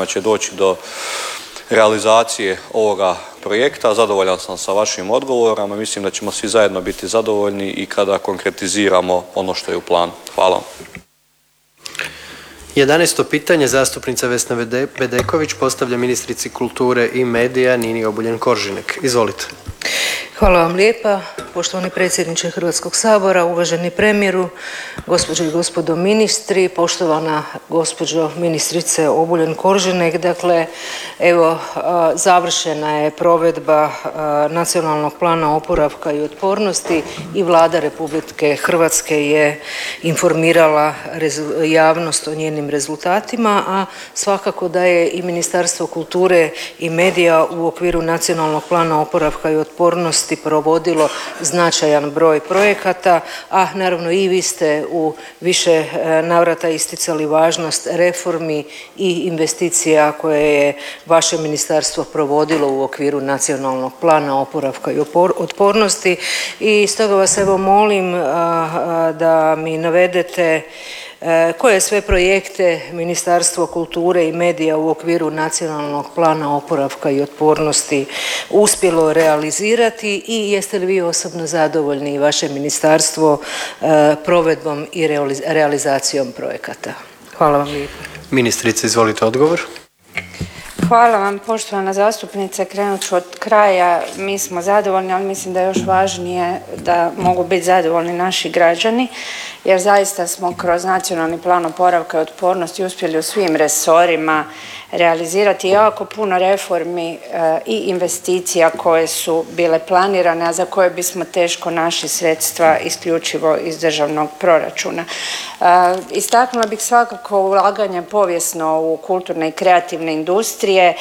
kojima će doći do realizacije ovoga projekta. Zadovoljan sam sa vašim odgovorama. Mislim da ćemo svi zajedno biti zadovoljni i kada konkretiziramo ono što je u planu. Hvala. 11. pitanje zastupnica Vesna Bedeković postavlja ministrici kulture i medija Nini Obuljen Koržinek. Izvolite. Hvala vam lijepa, poštovani predsjedniče Hrvatskog sabora, uvaženi premijeru, gospođe i gospodo ministri, poštovana gospođo ministrice Obuljen Koržinek. Dakle, evo, završena je provedba Nacionalnog plana oporavka i otpornosti i Vlada Republike Hrvatske je informirala javnost o njenim rezultatima, a svakako da je i Ministarstvo kulture i medija u okviru Nacionalnog plana oporavka i otpornosti provodilo značajan broj projekata, a naravno i vi ste u više navrata isticali važnost reformi i investicija koje je vaše ministarstvo provodilo u okviru Nacionalnog plana oporavka i otpornosti. I stoga vas evo molim da mi navedete koje sve projekte Ministarstvo kulture i medija u okviru Nacionalnog plana oporavka i otpornosti uspjelo realizirati i jeste li vi osobno zadovoljni i vaše ministarstvo provedbom i realizacijom projekata? Hvala vam lijepo. Ministrice, izvolite odgovor. Hvala vam, poštovana zastupnice. Krenut ću od kraja. Mi smo zadovoljni, ali mislim da je još važnije da mogu biti zadovoljni naši građani, jer zaista smo kroz Nacionalni plan oporavka i otpornosti uspjeli u svim resorima realizirati jako puno reformi i investicija koje su bile planirane, a za koje bismo teško našli sredstva isključivo iz državnog proračuna. Istaknula bih svakako ulaganje povijesno u kulturne i kreativne industrije,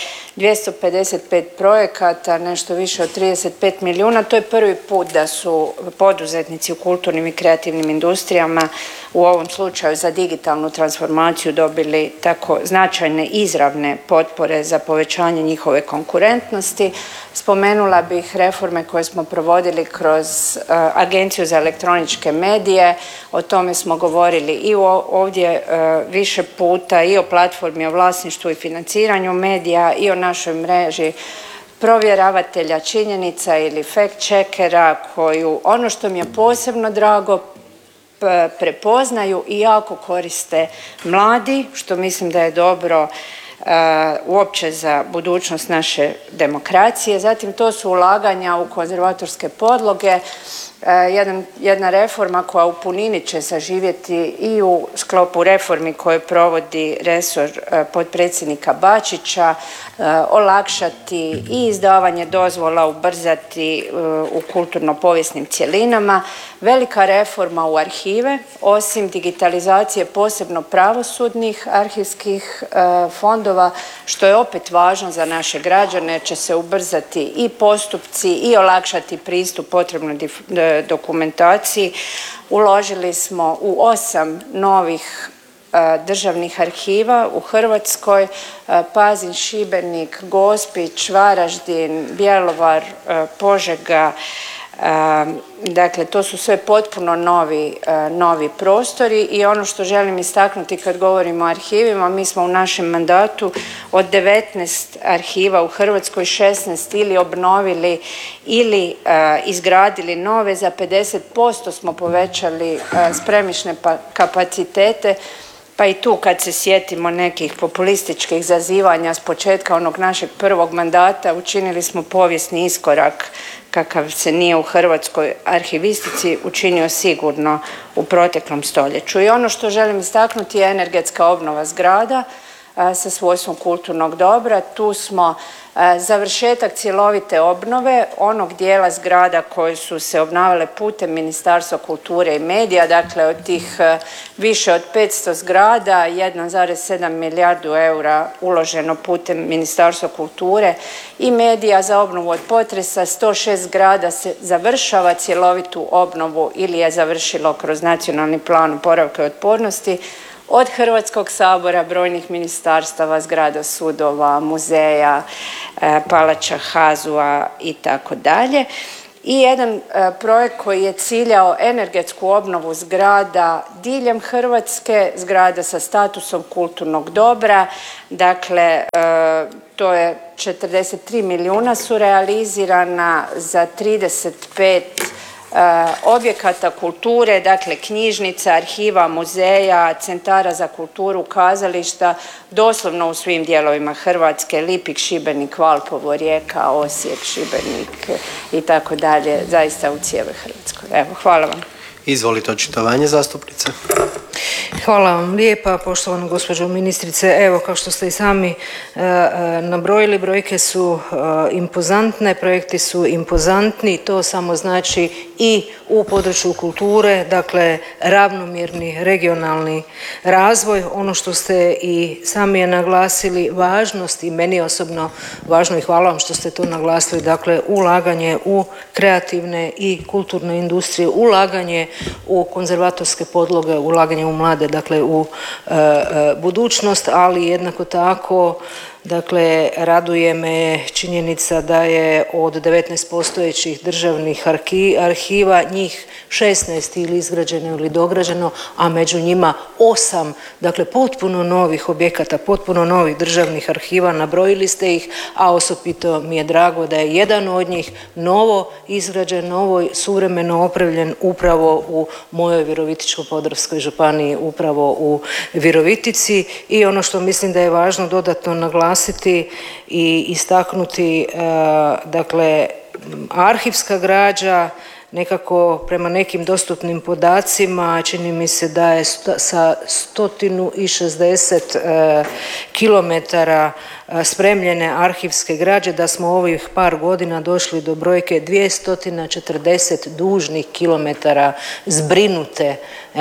255 projekata, nešto više od 35 milijuna. To je prvi put da su poduzetnici u kulturnim i kreativnim industrijama u ovom slučaju za digitalnu transformaciju dobili tako značajne izravne potpore za povećanje njihove konkurentnosti. Spomenula bih reforme koje smo provodili kroz Agenciju za elektroničke medije, o tome smo govorili i ovdje više puta i o platformi o vlasništvu i financiranju medija i o našoj mreži provjeravatelja činjenica ili fact checkera koju, ono što mi je posebno drago, prepoznaju i jako koriste mladi, što mislim da je dobro uopće za budućnost naše demokracije. Zatim to su ulaganja u konzervatorske podloge, jedna reforma koja u punini će saživjeti i u sklopu reformi koje provodi resor potpredsjednika Bačića, olakšati i izdavanje dozvola, ubrzati u kulturno-povijesnim cjelinama. Velika reforma u arhive, osim digitalizacije posebno pravosudnih arhivskih fondova, što je opet važno za naše građane, će se ubrzati i postupci i olakšati pristup potrebnoj dokumentaciji. Uložili smo u 8 novih državnih arhiva u Hrvatskoj, Pazin, Šibenik, Gospić, Varaždin, Bjelovar, Požega. Dakle, to su sve potpuno novi prostori i ono što želim istaknuti kad govorimo o arhivima, mi smo u našem mandatu od 19 arhiva u Hrvatskoj 16 ili obnovili ili izgradili nove, za 50% smo povećali spremišne kapacitete. Pa i tu kad se sjetimo nekih populističkih zazivanja s početka onog našeg prvog mandata, učinili smo povijesni iskorak kakav se nije u hrvatskoj arhivistici učinio sigurno u proteklom stoljeću. I ono što želim istaknuti je energetska obnova zgrada sa svojstvom kulturnog dobra. Tu smo završetak cjelovite obnove onog dijela zgrada koje su se obnavljale putem Ministarstva kulture i medija, dakle od tih više od 500 zgrada, 1,7 milijardu eura uloženo putem Ministarstva kulture i medija za obnovu od potresa, 106 zgrada se završava cjelovitu obnovu ili je završilo kroz Nacionalni plan oporavka i otpornosti, od Hrvatskog sabora, brojnih ministarstava, zgrada sudova, muzeja, palača HAZU-a i tako dalje. i jedan projekt koji je ciljao energetsku obnovu zgrada diljem Hrvatske, zgrada sa statusom kulturnog dobra. Dakle, to je 43 milijuna su realizirana za 35 objekata kulture, dakle knjižnica, arhiva, muzeja, centara za kulturu, kazališta, doslovno u svim dijelovima Hrvatske, Lipik, Šibenik, Valpovo, Rijeka, Osijek, Šibenik i tako dalje, zaista u cijeloj Hrvatskoj. Evo, hvala vam. Izvolite očitovanje zastupnice. Hvala vam lijepa poštovana gospođo ministrice. Evo kao što ste i sami nabrojili, brojke su impozantne, projekti su impozantni, to samo znači i u području kulture, dakle ravnomjerni regionalni razvoj. Ono što ste i sami je naglasili, važnost i meni osobno važno i hvala vam što ste to naglasili, dakle ulaganje u kreativne i kulturne industrije, ulaganje u konzervatorske podloge, ulaganje u mlade, dakle u budućnost, ali jednako tako dakle raduje me činjenica da je od 19 postojećih državnih arhiva njih 16 ili izgrađeno ili dograđeno, a među njima 8 dakle potpuno novih objekata, potpuno novih državnih arhiva, nabrojili ste ih, a osobito mi je drago da je jedan od njih novo izgrađen, novo suvremeno opremljen upravo u mojoj Virovitičko-podravskoj županiji, upravo u Virovitici. I ono što mislim da je važno dodatno naglasiti i istaknuti, dakle arhivska građa nekako prema nekim dostupnim podacima čini mi se da je sa 160 kilometara spremljene arhivske građe, da smo ovih par godina došli do brojke 240 dužnih kilometara zbrinute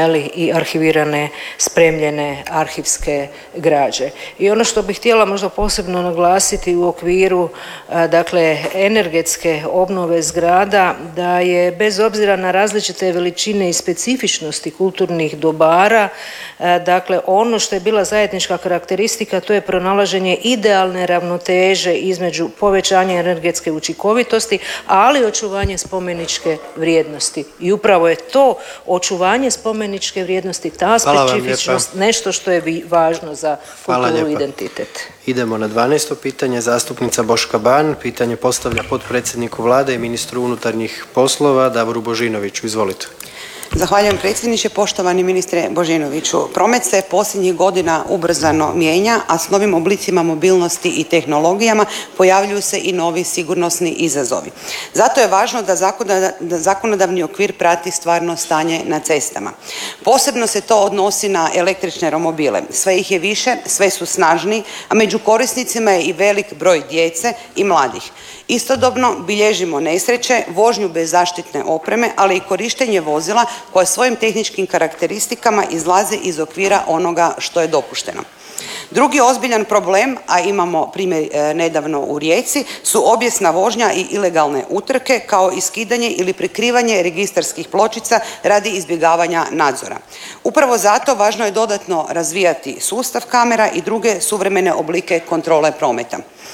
i arhivirane spremljene arhivske građe. I ono što bih htjela možda posebno naglasiti u okviru dakle energetske obnove zgrada, da je bez obzira na različite veličine i specifičnosti kulturnih dobara, dakle ono što je bila zajednička karakteristika to je pronalaženje idealne ravnoteže između povećanja energetske učinkovitosti, ali i očuvanje spomeničke vrijednosti. I upravo je to očuvanje spomeničke vrijednosti, ta specifičnost nešto što je važno za kulturu i identitet. Idemo na 12. pitanje. Zastupnica Boška Ban pitanje postavlja potpredsjedniku Vlade i ministru unutarnjih poslova Davoru Božinoviću. Izvolite. Zahvaljujem predsjedniče. Poštovani ministre Božinoviću, promet se posljednjih godina ubrzano mijenja, a s novim oblicima mobilnosti i tehnologijama pojavljuju se i novi sigurnosni izazovi. Zato je važno da zakonodavni okvir prati stvarno stanje na cestama. Posebno se to odnosi na električne romobile. Sve ih je više, sve su snažniji, a među korisnicima je i velik broj djece i mladih. Istodobno bilježimo nesreće, vožnju bez zaštitne opreme, ali i korištenje vozila koje svojim tehničkim karakteristikama izlaze iz okvira onoga što je dopušteno. Drugi ozbiljan problem, a imamo primjer nedavno u Rijeci, su obijesna vožnja i ilegalne utrke, kao i skidanje ili prikrivanje registarskih pločica radi izbjegavanja nadzora. Upravo zato važno je dodatno razvijati sustav kamera i druge suvremene oblike kontrole prometa.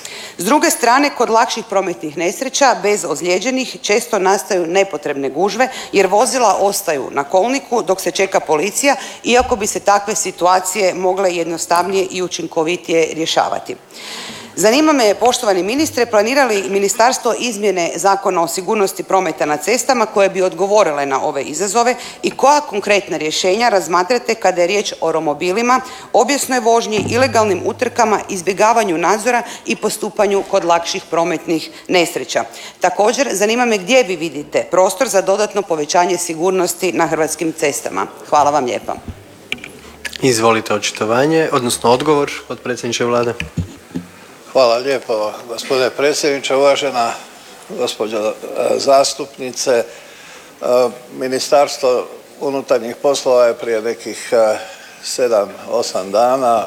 S druge strane, kod lakših prometnih nesreća bez ozlijeđenih često nastaju nepotrebne gužve jer vozila ostaju na kolniku dok se čeka policija, iako bi se takve situacije mogle jednostavnije i učinkovitije rješavati. Zanima me, poštovani ministre, planira li ministarstvo izmjene Zakona o sigurnosti prometa na cestama koje bi odgovorile na ove izazove i koja konkretna rješenja razmatrate kada je riječ o romobilima, obijesnoj vožnji, ilegalnim utrkama, izbjegavanju nadzora i postupanju kod lakših prometnih nesreća? Također, zanima me gdje vi vidite prostor za dodatno povećanje sigurnosti na hrvatskim cestama? Hvala vam lijepa. Izvolite očitovanje, odnosno odgovor od predsjedniče Vlade. Hvala lijepo gospodine predsjedniče, uvažena gospođo zastupnice. Ministarstvo unutarnjih poslova je prije nekih 7-8 dana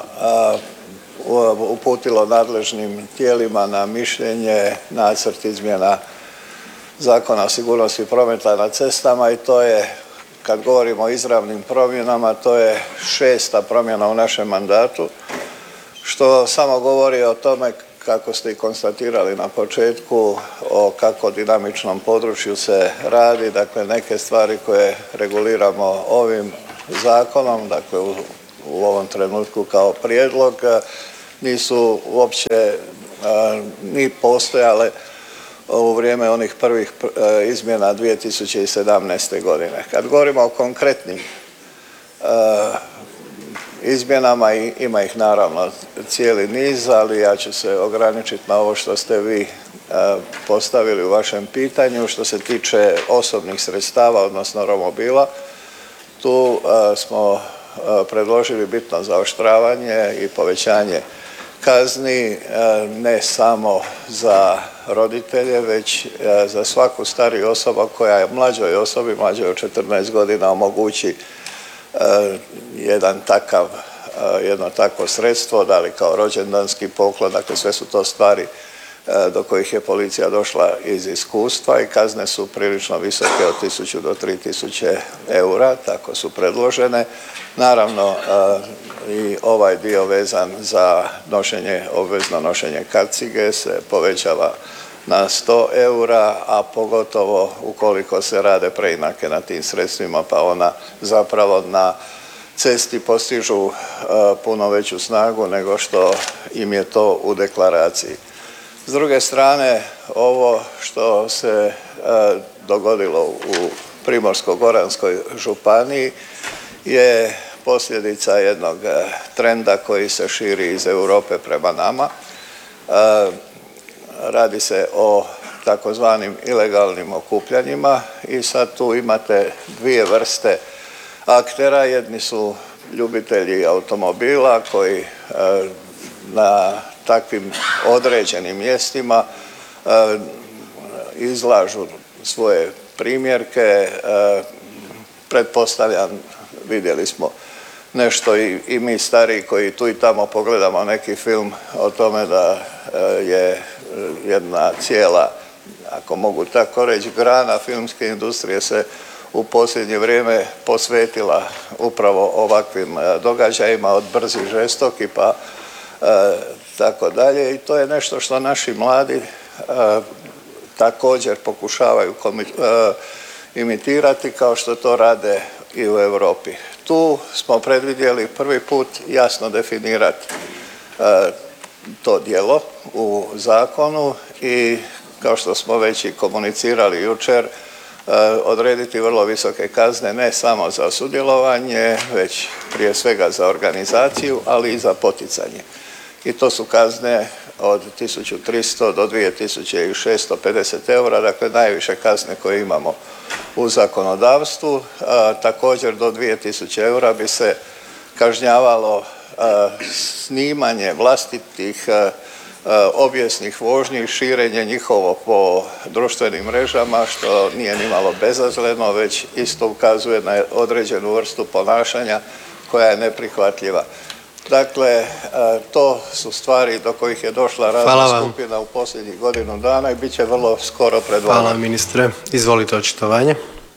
uputilo nadležnim tijelima na mišljenje nacrt izmjena Zakona o sigurnosti prometa na cestama i to je, kad govorimo o izravnim promjenama, to je 6. promjena u našem mandatu, što samo govori o tome kako ste i konstatirali na početku, o kako dinamičnom području se radi. Dakle, neke stvari koje reguliramo ovim zakonom, dakle u ovom trenutku kao prijedlog, nisu uopće ni postojale u vrijeme onih prvih izmjena 2017. godine. Kad govorimo o konkretnim izmjenama, ima ih naravno cijeli niz, ali ja ću se ograničiti na ovo što ste vi postavili u vašem pitanju. Što se tiče osobnih sredstava, odnosno romobila, tu smo predložili bitno zaoštravanje i povećanje kazni, ne samo za roditelje, već za svaku stariju osobu koja je mlađoj osobi, mlađoj od 14 godina, omogući jedno takvo sredstvo, da li kao rođendanski poklon. Dakle, sve su to stvari do kojih je policija došla iz iskustva i kazne su prilično visoke, od 1000 do 3000 eura, tako su predložene. Naravno, i ovaj dio vezan za obvezno nošenje kacige se povećava na 100 eura, a pogotovo ukoliko se rade preinake na tim sredstvima, pa ona zapravo na cesti postižu puno veću snagu nego što im je to u deklaraciji. S druge strane, ovo što se dogodilo u Primorsko-goranskoj županiji je posljedica jednog trenda koji se širi iz Europe prema nama. Radi se o takozvanim ilegalnim okupljanjima i sad tu imate dvije vrste aktera. Jedni su ljubitelji automobila koji na takvim određenim mjestima izlažu svoje primjerke. Pretpostavljam, vidjeli smo nešto i mi stariji koji tu i tamo pogledamo neki film o tome da je jedna cijela, ako mogu tako reći, grana filmske industrije se u posljednje vrijeme posvetila upravo ovakvim događajima, od brzi žestoki pa tako dalje, i to je nešto što naši mladi također pokušavaju imitirati, kao što to rade i u Europi. Tu smo predvidjeli prvi put jasno definirati to djelo u zakonu i, kao što smo već i komunicirali jučer, odrediti vrlo visoke kazne ne samo za sudjelovanje, već prije svega za organizaciju, ali i za poticanje. I to su kazne od 1300 do 2650 eura, dakle najviše kazne koje imamo u zakonodavstvu. Također do 2000 eura bi se kažnjavalo snimanje vlastitih obijesnih vožnji i širenje njihovo po društvenim mrežama, što nije nimalo bezazleno, već isto ukazuje na određenu vrstu ponašanja koja je neprihvatljiva. Dakle, to su stvari do kojih je došla radna skupina u posljednjih godinu dana i bit će vrlo skoro pred vama. Hvala ministre. Izvolite očitovanje.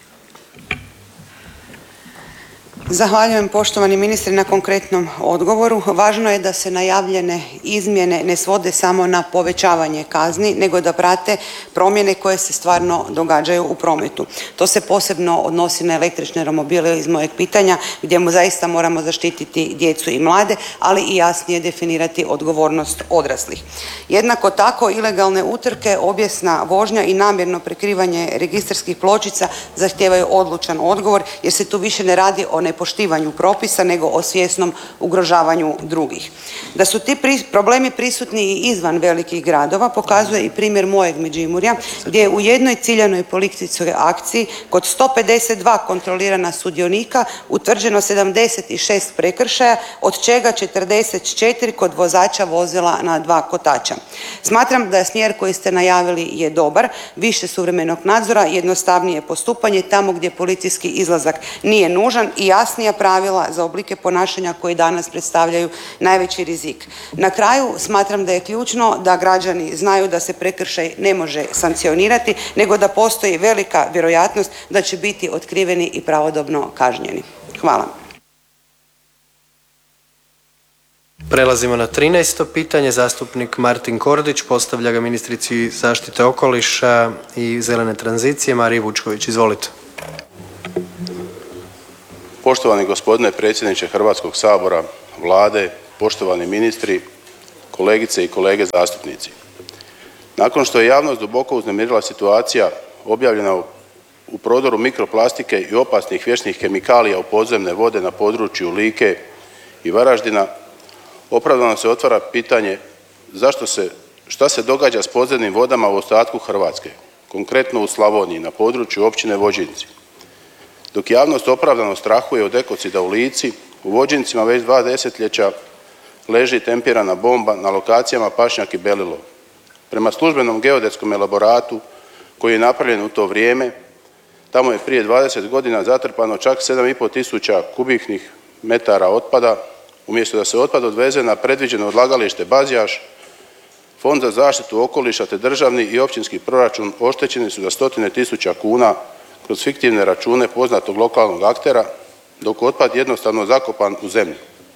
Zahvaljujem poštovani ministre na konkretnom odgovoru. Važno je da se najavljene izmjene ne svode samo na povećavanje kazni, nego da prate promjene koje se stvarno događaju u prometu. To se posebno odnosi na električne romobile iz mojeg pitanja, gdje mu zaista moramo zaštititi djecu i mlade, ali i jasnije definirati odgovornost odraslih. Jednako tako, ilegalne utrke, obijesna vožnja i namjerno prikrivanje registarskih pločica zahtijevaju odlučan odgovor, jer se tu više ne radi o nepoštivanju propisa, nego o svjesnom ugrožavanju drugih. Da su ti problemi prisutni i izvan velikih gradova pokazuje i primjer mojeg Međimurja, gdje je u jednoj ciljanoj policijskoj akciji kod 152 kontrolirana sudionika utvrđeno 76 prekršaja, od čega 44 kod vozača vozila na 2 kotača. Smatram da je smjer koji ste najavili je dobar, više suvremenog nadzora, jednostavnije postupanje tamo gdje policijski izlazak nije nužan i jasnija pravila za oblike ponašanja koji danas predstavljaju najveći rizik. Na kraju, smatram da je ključno da građani znaju da se prekršaj ne može sankcionirati, nego da postoji velika vjerojatnost da će biti otkriveni i pravodobno kažnjeni. Hvala. Prelazimo na 13. pitanje. Zastupnik Martin Kordić postavlja ga ministrici zaštite okoliša i zelene tranzicije Mariji Vučković. Izvolite. Poštovani gospodine predsjedniče Hrvatskog sabora, Vlade, poštovani ministri, kolegice i kolege zastupnici. Nakon što je javnost duboko uznemirila situacija objavljena u prodoru mikroplastike i opasnih vječnih kemikalija u podzemne vode na području Like i Varaždina, opravdano se otvara pitanje šta se događa s podzemnim vodama u ostatku Hrvatske, konkretno u Slavoniji, na području općine Vođinci. Dok javnost opravdano strahuje od ekocida u Lici, u Vođincima već 2 desetljeća leži tempirana bomba na lokacijama Pašnjak i Belilo. Prema službenom geodetskom elaboratu koji je napravljen u to vrijeme, tamo je prije 20 godina zatrpano čak 7,5 tisuća kubiknih metara otpada. Umjesto da se otpad odveze na predviđeno odlagalište Bazjaš, Fond za zaštitu okoliša te državni i općinski proračun oštećeni su za stotine tisuća kuna kroz fiktivne račune poznatog lokalnog aktera, dok otpad jednostavno zakopan u zemlju.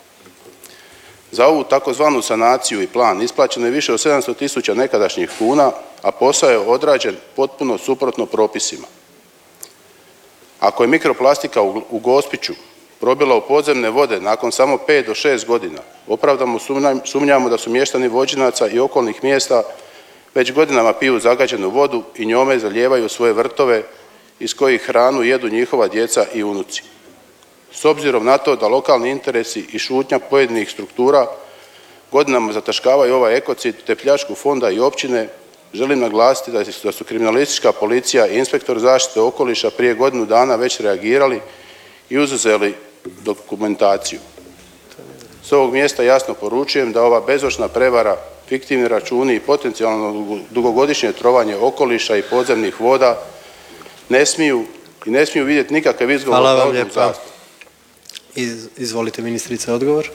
Za ovu takozvanu sanaciju i plan isplaćeno je više od 700 tisuća nekadašnjih kuna, a posao je odrađen potpuno suprotno propisima. Ako je mikroplastika u Gospiću probila u podzemne vode nakon samo 5 do 6 godina, opravdano sumnjamo da su mještani Vođinaca i okolnih mjesta već godinama piju zagađenu vodu i njome zalijevaju svoje vrtove iz kojih hranu jedu njihova djeca i unuci. S obzirom na to da lokalni interesi i šutnja pojedinih struktura godinama zataškavaju ovaj ekocid te pljačku fonda i općine, želim naglasiti da su kriminalistička policija i inspektor zaštite okoliša prije godinu dana već reagirali i uzeli dokumentaciju. S ovog mjesta jasno poručujem da ova bezočna prevara, fiktivni računi i potencijalno dugogodišnje trovanje okoliša i podzemnih voda ne smiju vidjeti nikakav izgovor. Hvala vam lijepa. Izvolite ministrice, odgovor.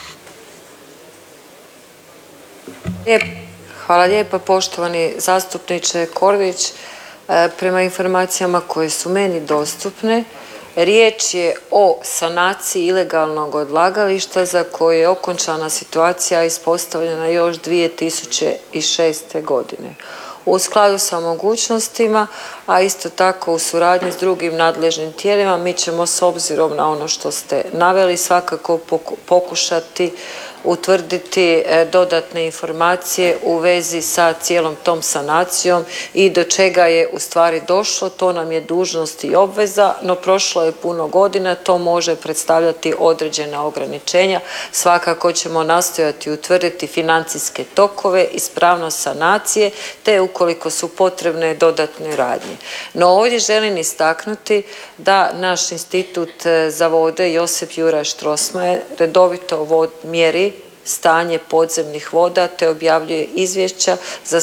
Hvala lijepa poštovani zastupniče Kordić. Prema informacijama koje su meni dostupne, riječ je o sanaciji ilegalnog odlagališta za koje je okončana situacija ispostavljena još 2006. godine. U skladu sa mogućnostima, a isto tako u suradnji s drugim nadležnim tijelima, mi ćemo s obzirom na ono što ste naveli svakako pokušati utvrditi dodatne informacije u vezi sa cijelom tom sanacijom i do čega je u stvari došlo. To nam je dužnost i obveza, no prošlo je puno godina, to može predstavljati određena ograničenja. Svakako ćemo nastojati utvrditi financijske tokove, ispravnost sanacije, te ukoliko su potrebne dodatne radnje. No ovdje želim istaknuti da naš Institut za vode Josip Juraj Strossmayer redovito mjeri stanje podzemnih voda te objavljuje izvješća. Za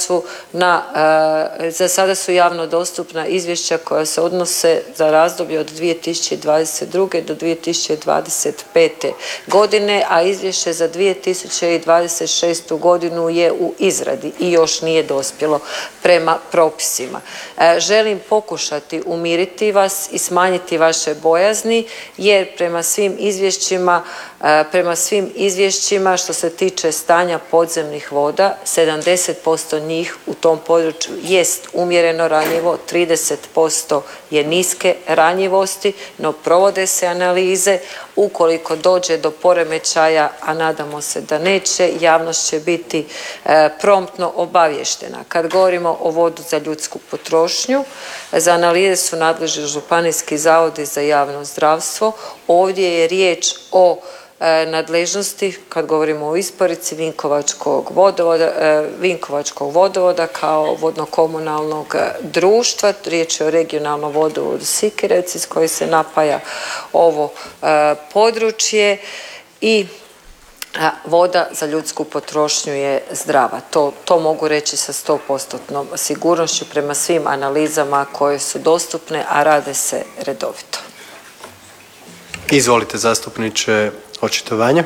sada su javno dostupna izvješća koja se odnose za razdoblje od 2022. do 2025. godine, a izvješće za 2026. godinu je u izradi i još nije dospjelo prema propisima. Želim pokušati umiriti vas i smanjiti vaše bojazni jer prema svim izvješćima što se tiče stanja podzemnih voda, 70% njih u tom području jest umjereno ranjivo, 30% je niske ranjivosti, no provode se analize. Ukoliko dođe do poremećaja, a nadamo se da neće, javnost će biti promptno obavještena. Kad govorimo o vodu za ljudsku potrošnju, za analize su nadležni županijski zavodi za javno zdravstvo. Ovdje je riječ o nadležnosti, kad govorimo o isporuci Vinkovačkog vodovoda kao vodno-komunalnog društva. Riječ je o regionalnom vodovodu Sikirevci s koji se napaja ovo područje i voda za ljudsku potrošnju je zdrava. To mogu reći sa 100% sigurnošću prema svim analizama koje su dostupne, a rade se redovito. Izvolite zastupniče, očitovanje.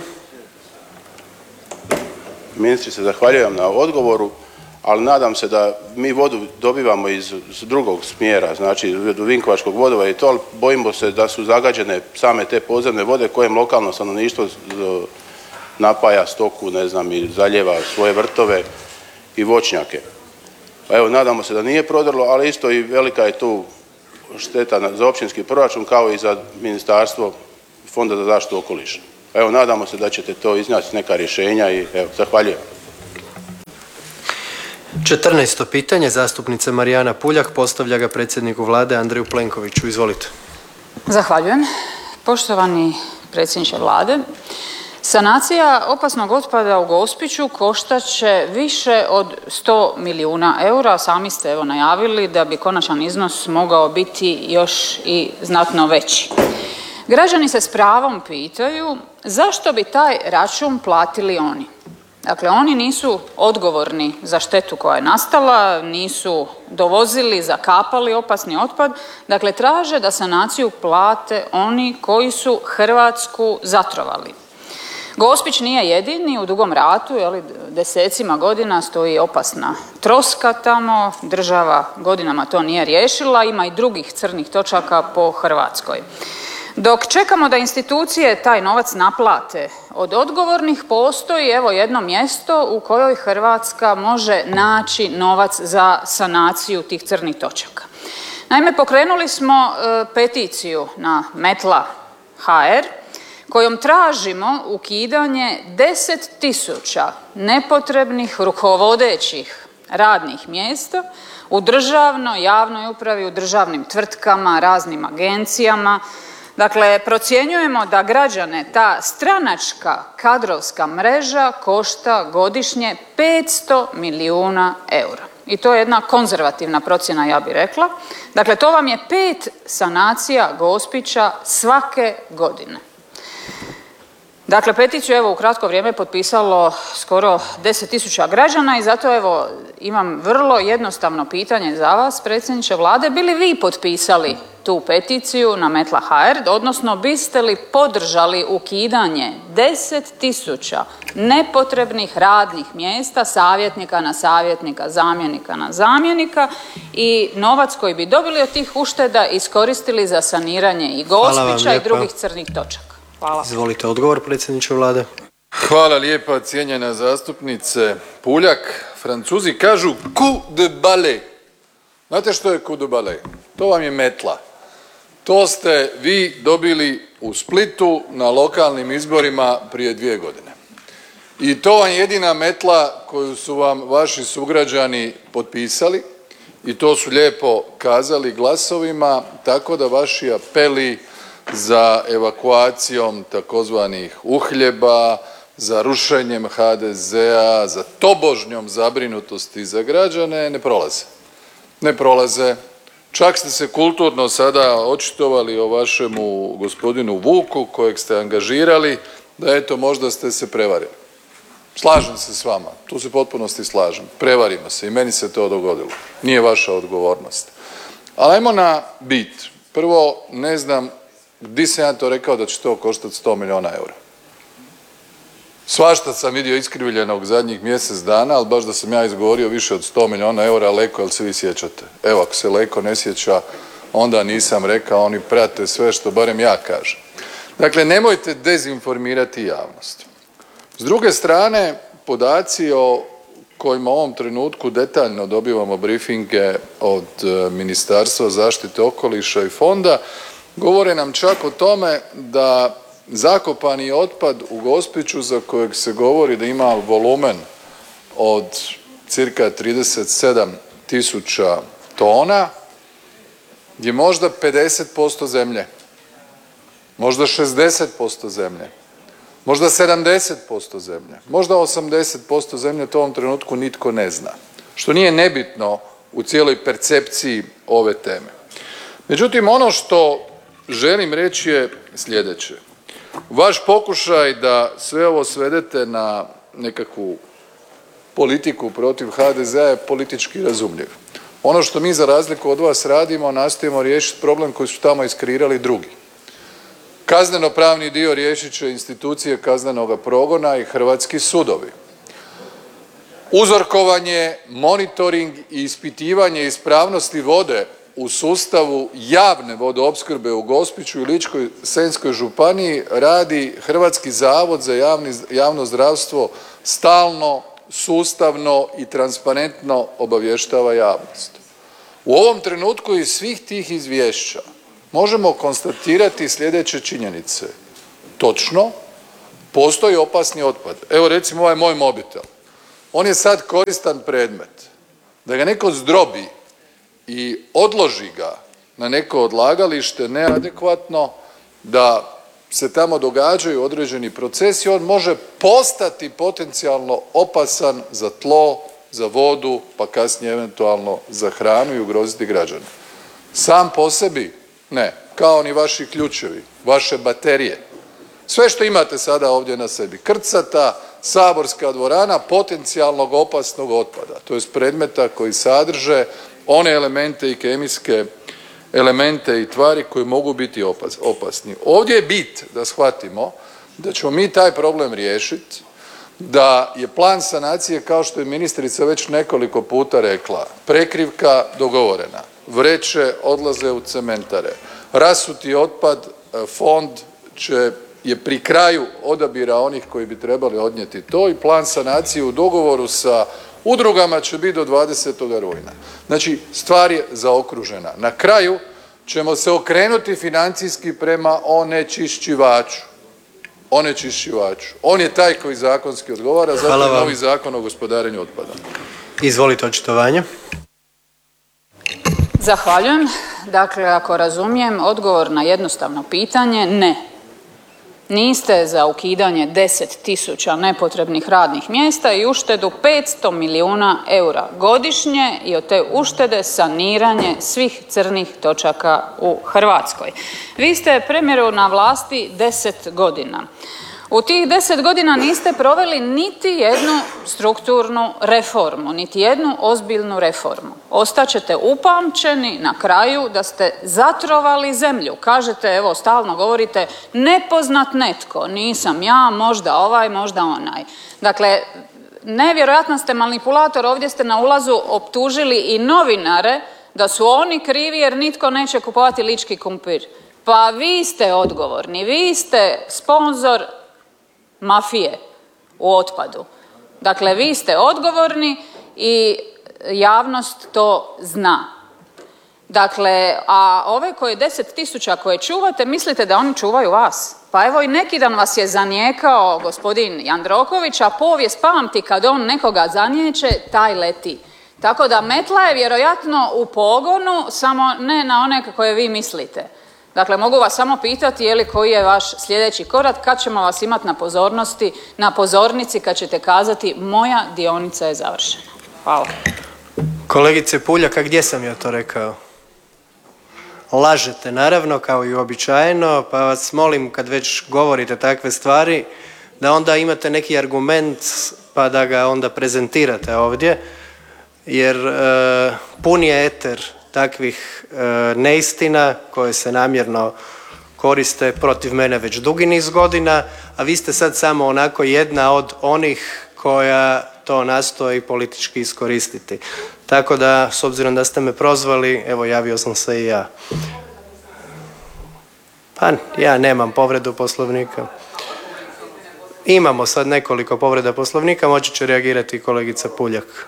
Ministrice, zahvaljujem na odgovoru, ali nadam se da mi vodu dobivamo iz drugog smjera, znači od Vinkovačkog vodovoda i to, ali bojimo se da su zagađene same te podzemne vode kojem lokalno stanovništvo napaja stoku, ne znam, i zaljeva svoje vrtove i voćnjake. Pa evo, nadamo se da nije prodrlo, ali isto i velika je tu šteta za općinski proračun kao i za Ministarstvo Fonda za zaštitu okoliša. Evo, nadamo se da ćete to iznaći neka rješenja i evo, zahvaljujem. 14. pitanje, zastupnica Marijana Puljak postavlja ga predsjedniku Vlade Andreju Plenkoviću. Izvolite. Zahvaljujem. Poštovani predsjedniče Vlade, sanacija opasnog otpada u Gospiću koštat će više od 100 milijuna eura. Sami ste evo najavili da bi konačan iznos mogao biti još i znatno veći. Građani se s pravom pitaju zašto bi taj račun platili oni. Dakle, oni nisu odgovorni za štetu koja je nastala, nisu dovozili, zakapali opasni otpad, dakle traže da sanaciju plate oni koji su Hrvatsku zatrovali. Gospić nije jedini, u Dugom Ratu, desecima godina stoji opasna troska tamo, država godinama to nije riješila, ima i drugih crnih točaka po Hrvatskoj. Dok čekamo da institucije taj novac naplate od odgovornih, postoji evo jedno mjesto u kojoj Hrvatska može naći novac za sanaciju tih crnih točaka. Naime, pokrenuli smo peticiju na Metla.hr kojom tražimo ukidanje 10.000 nepotrebnih rukovodećih radnih mjesta u državnoj, javnoj upravi, u državnim tvrtkama, raznim agencijama. Dakle, procjenjujemo da građane ta stranačka kadrovska mreža košta godišnje 500 milijuna eura. I to je jedna konzervativna procjena, ja bih rekla. Dakle, to vam je 5 sanacija Gospića svake godine. Dakle, peticiju evo u kratko vrijeme potpisalo skoro 10.000 građana i zato evo imam vrlo jednostavno pitanje za vas, predsjedniče Vlade. Bi li vi potpisali tu peticiju na Metla.hr, odnosno biste li podržali ukidanje 10.000 nepotrebnih radnih mjesta, savjetnika na savjetnika, zamjenika na zamjenika i novac koji bi dobili od tih ušteda iskoristili za saniranje i Gospića i drugih crnih točaka? Hvala. Izvolite odgovor, predsjedniče Vlade. Hvala lijepa, cijenjena zastupnice Puljak. Francuzi kažu coup de balai. Znate što je coup de balai? To vam je metla. To ste vi dobili u Splitu na lokalnim izborima prije 2 godine. I to vam je jedina metla koju su vam vaši sugrađani potpisali i to su lijepo kazali glasovima, tako da vaši apeli za evakuacijom takozvanih uhljeba, za rušenjem HDZ-a, za tobožnjom zabrinutosti za građane ne prolaze. Ne prolaze. Čak ste se kulturno sada očitovali o vašemu gospodinu Vuku kojeg ste angažirali da eto možda ste se prevarili. Slažem se s vama, tu se u potpunosti slažem. Prevarimo se i meni se to dogodilo. Nije vaša odgovornost. Ali ajmo na bit. Prvo, ne znam di sam ja to rekao da će to koštati 100 milijuna eura. Svašta sam vidio iskrivljenog zadnjih mjesec dana, ali baš da sam ja izgovorio više od 100 milijuna eura, Leko, jel se vi sjećate? Evo, ako se Leko ne sjeća, onda nisam rekao, oni prate sve što barem ja kažem. Dakle, nemojte dezinformirati javnost. S druge strane, podaci o kojima u ovom trenutku detaljno dobivamo briefinge od Ministarstva zaštite okoliša i fonda, govore nam čak o tome da zakopani otpad u Gospiću za kojeg se govori da ima volumen od cirka 37.000 tona je možda 50% zemlje, možda 60% zemlje, možda 70% zemlje, možda 80% zemlje, to u ovom trenutku nitko ne zna, što nije nebitno u cijeloj percepciji ove teme. Međutim, ono što želim reći je sljedeće. Vaš pokušaj da sve ovo svedete na nekakvu politiku protiv HDZ-a je politički razumljiv. Ono što mi za razliku od vas radimo, nastojimo riješiti problem koji su tamo iskreirali drugi. Kazneno-pravni dio riješit će institucije kaznenoga progona i hrvatski sudovi. Uzorkovanje, monitoring i ispitivanje ispravnosti vode u sustavu javne vodoopskrbe u Gospiću i Ličko-senjskoj županiji radi Hrvatski zavod za javno zdravstvo stalno, sustavno i transparentno obavještava javnost. U ovom trenutku iz svih tih izvješća možemo konstatirati sljedeće činjenice. Točno, postoji opasni otpad. Evo recimo ovaj moj mobitel. On je sad koristan predmet. Da ga neko zdrobi i odloži ga na neko odlagalište neadekvatno, da se tamo događaju određeni procesi, on može postati potencijalno opasan za tlo, za vodu, pa kasnije eventualno za hranu i ugroziti građane. Sam po sebi ne, kao ni vaši ključevi, vaše baterije. Sve što imate sada ovdje na sebi, krcata, saborska dvorana potencijalnog opasnog otpada, to jest predmeta koji sadrže one elemente i kemijske elemente i tvari koji mogu biti opasni. Ovdje je bit da shvatimo da ćemo mi taj problem riješiti, da je plan sanacije kao što je ministrica već nekoliko puta rekla, prekrivka dogovorena, vreće odlaze u cementare, rasuti otpad fond je pri kraju odabira onih koji bi trebali odnijeti to i plan sanacije u dogovoru sa udrugama će biti do 20. rujna. Znači stvar je zaokružena. Na kraju ćemo se okrenuti financijski prema onečišćivaču. On je taj koji zakonski odgovara, zato je novi Zakon o gospodarenju otpadom. Izvolite očitovanje. Zahvaljujem. Dakle, ako razumijem odgovor na jednostavno pitanje, ne. Niste za ukidanje 10.000 nepotrebnih radnih mjesta i uštedu 500 milijuna eura godišnje i od te uštede saniranje svih crnih točaka u Hrvatskoj. Vi ste premijeru na vlasti 10 godina. U tih 10 godina niste proveli niti jednu strukturnu reformu, niti jednu ozbiljnu reformu. Ostaćete upamćeni na kraju da ste zatrovali zemlju. Kažete, evo stalno govorite, nepoznat netko, nisam ja, možda ovaj, možda onaj. Dakle, nevjerojatno ste manipulator, ovdje ste na ulazu optužili i novinare da su oni krivi jer nitko neće kupovati lički kumpir. Pa vi ste odgovorni, vi ste sponzor mafije u otpadu. Dakle, vi ste odgovorni i javnost to zna. Dakle, a ove koje 10.000 koje čuvate, mislite da oni čuvaju vas? Pa evo i neki dan vas je zanijekao gospodin Jandroković, a povijest pamti kad on nekoga zaniječe, taj leti. Tako da metla je vjerojatno u pogonu, samo ne na one koje vi mislite. Dakle, mogu vas samo pitati je li koji je vaš sljedeći korak, kad ćemo vas imati na pozornici kad ćete kazati moja dionica je završena. Hvala. Kolegice Puljak, a gdje sam ja to rekao? Lažete naravno kao i uobičajeno, pa vas molim kad već govorite takve stvari da onda imate neki argument pa da ga onda prezentirate ovdje, jer pun je eter takvih neistina koje se namjerno koriste protiv mene već dugi niz godina, a vi ste sad samo onako jedna od onih koja to nastoji politički iskoristiti. Tako da, s obzirom da ste me prozvali, evo javio sam se i ja. Pa ja nemam povredu Poslovnika. Imamo sad nekoliko povreda Poslovnika, moći će reagirati kolegica Puljak.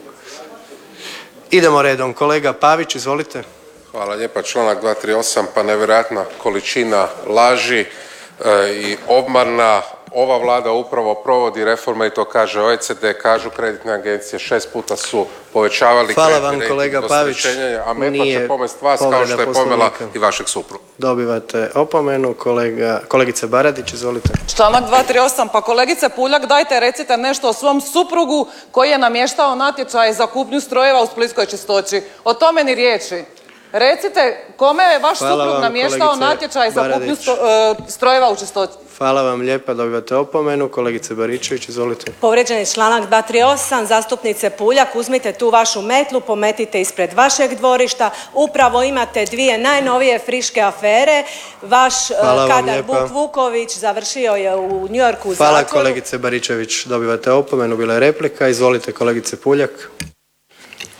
Idemo redom, kolega Pavić, izvolite. Hvala lijepa, članak 238, pa nevjerojatna količina laži i obmana. Ova vlada upravo provodi reforme i to kaže OECD, kažu kreditne agencije, 6 puta su povećavali kreditni rejting do srećenja, a metla će pomest vas kao što je pomela i vašeg supruga. Dobivate opomenu, kolegice Baradić, izvolite. Članak 238, pa kolegice Puljak, dajte recite nešto o svom suprugu koji je namještao natječaj za kupnju strojeva u Splitskoj Čistoći. O tome ni riječi. Recite kome je vaš suprug namještao natječaj za kupnju strojeva u Čistoći. Hvala vam lijepa, dobivate opomenu. Kolegice Baričević, izvolite. Povrijeđen je članak 238. Zastupnice Puljak, uzmite tu vašu metlu, pometite ispred vašeg dvorišta. Upravo imate dvije najnovije friške afere. Vaš kadar Vuk Vuković završio je u New Yorku u zatvoru. Hvala kolegice Baričević, dobivate opomenu, bila je replika. Izvolite kolegice Puljak.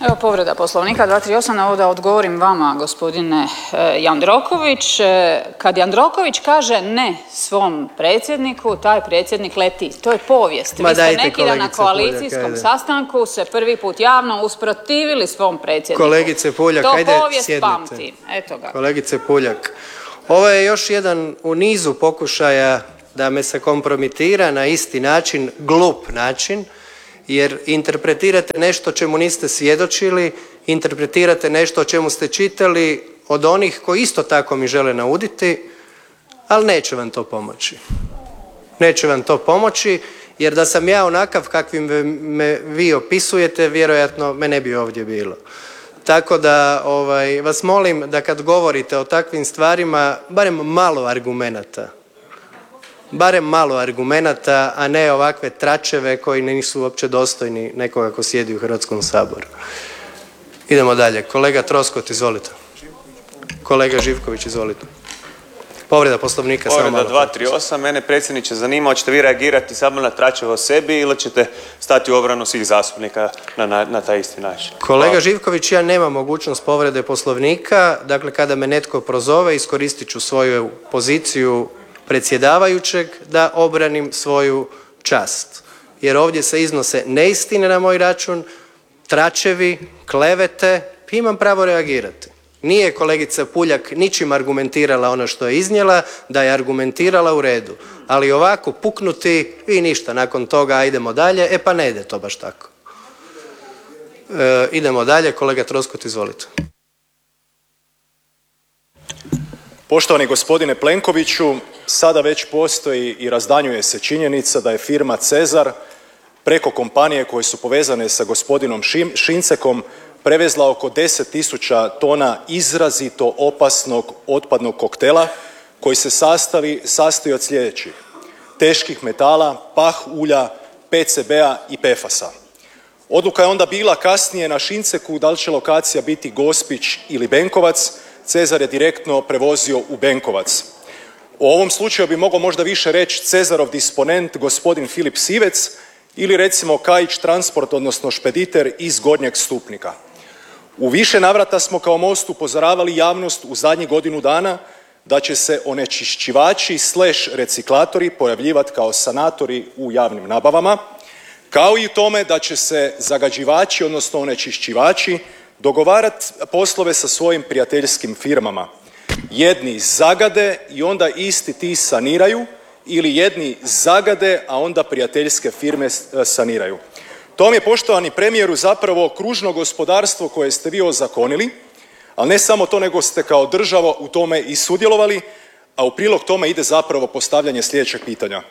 Evo povreda Poslovnika 238. Ovo da odgovorim vama gospodine Jandroković. Kad Jandroković kaže ne svom predsjedniku, taj predsjednik leti. To je povijest. Vi ste neki dan na koalicijskom sastanku se prvi put javno usprotivili svom predsjedniku. Kolegice Puljak, to ajde povijest sjednite. pamti. Eto ga. Kolegice Puljak, ovo je još jedan u nizu pokušaja da me se kompromitira na isti način, glup način, jer interpretirate nešto čemu niste svjedočili, interpretirate nešto o čemu ste čitali od onih koji isto tako mi žele nauditi, ali neće vam to pomoći. Neće vam to pomoći, jer da sam ja onakav kakvim me vi opisujete, vjerojatno me ne bi ovdje bilo. Tako da vas molim da kad govorite o takvim stvarima, barem malo argumenata. Barem malo argumenata, a ne ovakve tračeve koji nisu uopće dostojni nekoga ko sjedi u Hrvatskom saboru. Idemo dalje. Kolega Troskot, izvolite. Kolega Živković, izvolite. Povreda Poslovnika, samo malo. Povreda 238. Mene predsjedniče zanima, hoćete vi reagirati samo na tračeve o sebi ili ćete stati u obranu svih zastupnika na taj isti način? Kolega Živković, ja nemam mogućnost povrede Poslovnika. Dakle, kada me netko prozove, iskoristit ću svoju poziciju predsjedavajućeg da obranim svoju čast. Jer ovdje se iznose neistine na moj račun, tračevi, klevete, imam pravo reagirati. Nije kolegica Puljak ničim argumentirala ono što je iznijela, da je argumentirala u redu. Ali ovako puknuti i ništa, nakon toga idemo dalje, pa ne ide to baš tako. Idemo dalje, kolega Troskot, izvolite. Poštovani gospodine Plenkoviću, sada već postoji i razdanjuje se činjenica da je firma Cezar preko kompanije koje su povezane sa gospodinom Šincekom prevezla oko 10.000 tona izrazito opasnog otpadnog koktela koji se sastoji od sljedećih: teških metala, pah ulja, PCB-a i PFAS-a. Odluka je onda bila kasnije na Šinceku da li će lokacija biti Gospić ili Benkovac. Cezar je direktno prevozio u Benkovac. U ovom slučaju bi mogao možda više reći Cezarov disponent gospodin Filip Sivec ili recimo Kaić Transport, odnosno špediter iz Gornjeg Stupnika. U više navrata smo kao Most upozoravali javnost u zadnjih godinu dana da će se onečišćivači / reciklatori pojavljivati kao sanatori u javnim nabavama, kao i tome da će se zagađivači, odnosno onečišćivači, dogovarati poslove sa svojim prijateljskim firmama. Jedni zagade i onda isti ti saniraju, ili jedni zagade, a onda prijateljske firme saniraju. To vam je, poštovani premijeru, zapravo kružno gospodarstvo koje ste vi ozakonili, ali ne samo to, nego ste kao država u tome i sudjelovali, a u prilog tome ide zapravo postavljanje sljedećeg pitanja.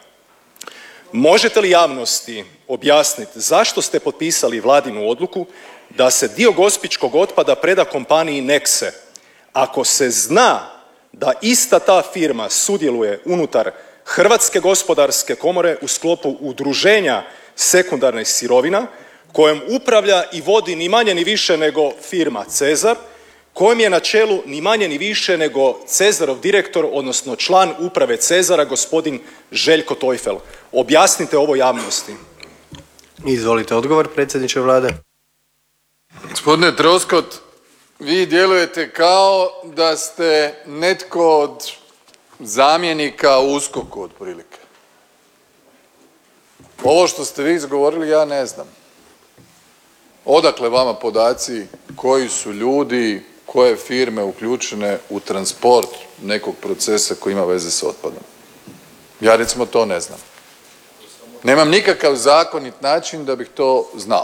Možete li javnosti objasniti zašto ste potpisali vladinu odluku da se dio gospićkog otpada preda kompaniji Nexe, ako se zna da ista ta firma sudjeluje unutar Hrvatske gospodarske komore u sklopu udruženja sekundarnih sirovina kojom upravlja i vodi ni manje ni više nego firma Cezar, kojem je na čelu ni manje ni više nego Cezarov direktor, odnosno član uprave Cezara, gospodin Željko Tojfel. Objasnite ovo javnosti. Izvolite odgovor, predsjedniče Vlade. Gospodine Troskot, vi djelujete kao da ste netko od zamjenika u USKOK-u otprilike. Ovo što ste vi izgovorili ja ne znam. Odakle vama podaci koji su ljudi, koje firme uključene u transport nekog procesa koji ima veze s otpadom? Ja recimo to ne znam. Nemam nikakav zakonit način da bih to znao.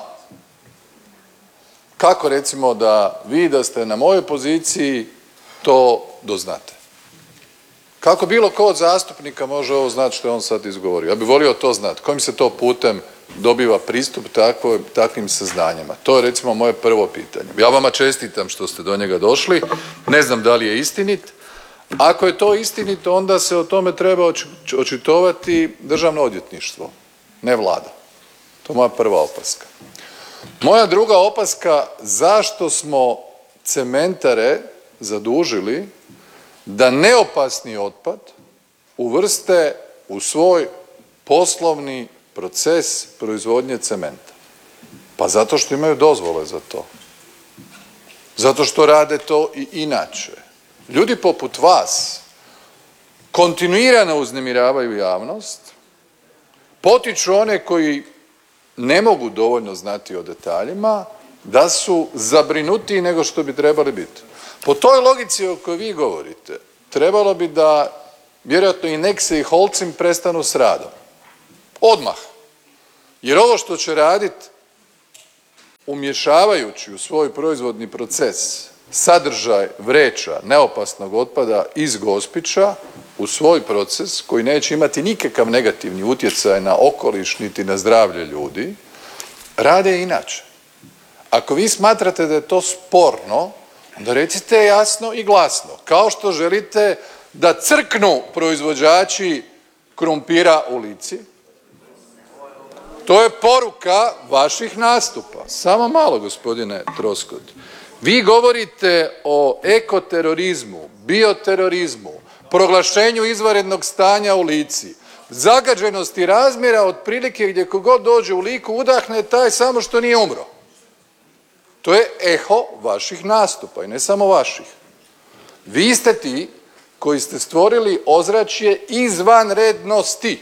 Kako recimo da vi da ste na mojoj poziciji to doznate? Kako bilo ko od zastupnika može ovo znati što je on sad izgovorio? Ja bih volio to znati. Kojim se to putem dobiva pristup takvim saznanjima? To je recimo moje prvo pitanje. Ja vama čestitam što ste do njega došli. Ne znam da li je istinit. Ako je to istinito, onda se o tome treba očitovati Državno odvjetništvo, ne Vlada. To je moja prva opaska. Moja druga opaska, zašto smo cementare zadužili da neopasni otpad uvrste u svoj poslovni proces proizvodnje cementa? Pa zato što imaju dozvole za to. zato što rade to i inače. Ljudi poput vas kontinuirano uznemiravaju javnost, potiču one koji ne mogu dovoljno znati o detaljima da su zabrinutiji nego što bi trebali biti. Po toj logici o kojoj vi govorite trebalo bi da vjerojatno i Nexe i Holcim prestanu s radom. Odmah. Jer ovo što će raditi umješavajući u svoj proizvodni proces sadržaj vreća neopasnog otpada iz Gospića u svoj proces koji neće imati nikakav negativni utjecaj na okoliš niti na zdravlje ljudi, rade inače. Ako vi smatrate da je to sporno, onda recite jasno i glasno, kao što želite da crknu proizvođači krumpira u Lici. To je poruka vaših nastupa. Samo malo, gospodine Troskot. Vi govorite o ekoterorizmu, bioterorizmu, proglašenju izvanrednog stanja u Lici, zagađenosti razmjera otprilike gdje kogod dođe u Liku udahne taj samo što nije umro. To je eho vaših nastupa i ne samo vaših. Vi ste ti koji ste stvorili ozračje izvanrednosti.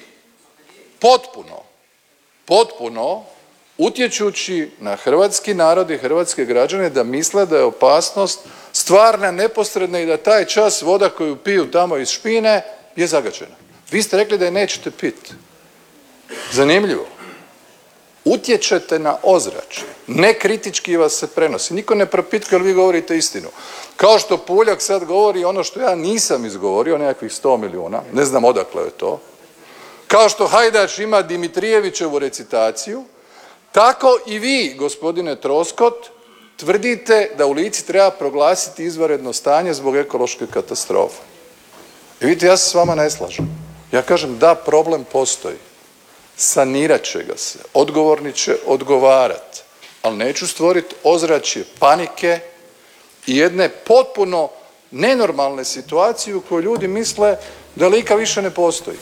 Potpuno utječući na hrvatski narod i hrvatske građane da misle da je opasnost stvarna, neposredna i da taj čas voda koju piju tamo iz špine je zagađena. Vi ste rekli da je nećete piti. Zanimljivo. Utječete na ozračje. Nekritički vas se prenosi. Niko ne propitkuje, ali vi govorite istinu. Kao što Puljak sad govori ono što ja nisam izgovorio, nekakvih 100 milijuna, ne znam odakle je to. Kao što Hajdaš ima Dimitrijevićevu recitaciju, tako i vi, gospodine Troskot, tvrdite da u Lici treba proglasiti izvanredno stanje zbog ekološke katastrofe. I vidite, ja se s vama ne slažem. Ja kažem da problem postoji. Sanirat će ga se, odgovorni će odgovarati, ali neću stvoriti ozračje panike i jedne potpuno nenormalne situacije u kojoj ljudi misle da Lika više ne postoji.